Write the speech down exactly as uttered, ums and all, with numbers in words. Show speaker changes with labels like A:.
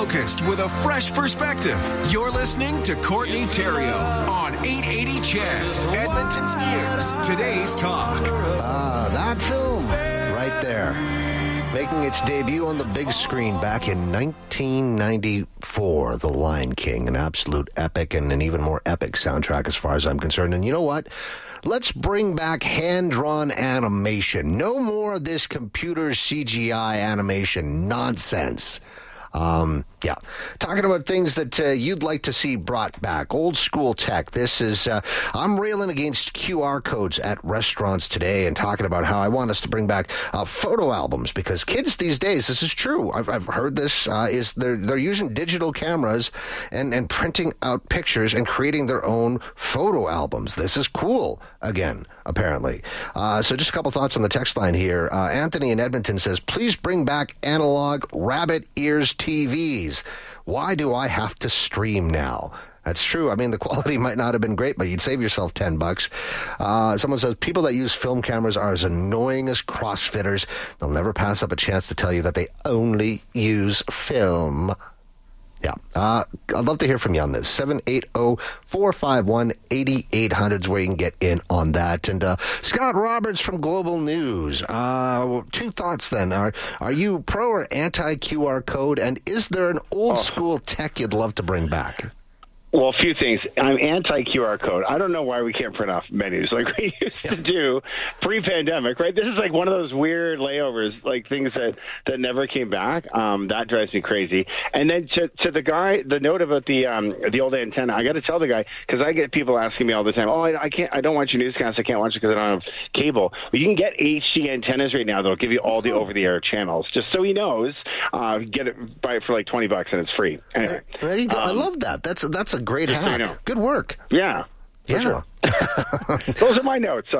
A: focused with a fresh perspective. You're listening to Courtney Theriault on eight eighty C H E D, Edmonton's News, Today's Talk.
B: Ah, that film right there, making its debut on the big screen back in nineteen ninety-four, The Lion King, an absolute epic and an even more epic soundtrack as far as I'm concerned. And you know what? Let's bring back hand-drawn animation. No more of this computer C G I animation nonsense. Um, yeah. Talking about things that uh, you'd like to see brought back. Old school tech. This is, uh, I'm railing against Q R codes at restaurants today and talking about how I want us to bring back uh, photo albums, because kids these days, this is true. I've, I've heard this, uh, is they're, they're using digital cameras and, and printing out pictures and creating their own photo albums. This is cool again, apparently. Uh, so just a couple thoughts on the text line here. Uh, Anthony in Edmonton says, please bring back analog rabbit ears T Vs. Why do I have to stream now? That's true. I mean, the quality might not have been great, but you'd save yourself ten bucks. Uh, someone says, people that use film cameras are as annoying as CrossFitters. They'll never pass up a chance to tell you that they only use film. Yeah. Uh, I'd love to hear from you on this. seven eight zero, four five one, eight eight zero zero is where you can get in on that. And uh, Scott Roberts from Global News. Uh, well, two thoughts then. Are are you pro or anti-Q R code? And is there an old oh. school tech you'd love to bring back?
C: Well, a few things. I'm anti-Q R code. I don't know why we can't print off menus like we used yeah. to do pre-pandemic, right? This is like one of those weird layovers, like things that, that never came back. Um, that drives me crazy. And then to, to the guy, the note about the um, the old antenna, I got to tell the guy, because I get people asking me all the time, oh, I, I can't, I don't watch your newscast. I can't watch it because I don't have cable. Well, you can get H D antennas right now that'll give you all the over-the-air channels, just so he knows. Uh, get it, buy it for like twenty bucks and it's free. Anyway,
B: there you go. Um, I love that. That's that's a great hack.
C: So you know.
B: Good work.
C: Yeah.
B: Yeah.
C: Sure. Those are my notes.